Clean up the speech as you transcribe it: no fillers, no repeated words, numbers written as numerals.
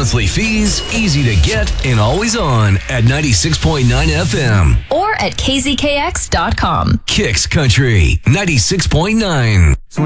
monthly fees, easy to get, and always on at 96.9 FM. Or at kzkx.com. Kicks Country 96.9.